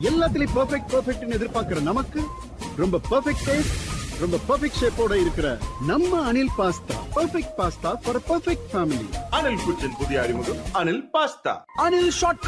எல்லாத்துலயும் பெர்ஃபெக்ட்னு எதிர்பார்க்கிற நமக்கு ரொம்ப பெர்ஃபெக்ட் டேஸ்ட், ரொம்ப பெர்ஃபெக்ட் ஷேப்போட இருக்கிற நம்ம Anil pasta perfect pasta for perfect family. Anil குச்சின் புதிய அறிமுகம் அனில் பாஸ்தா. அனில் ஷார்ட்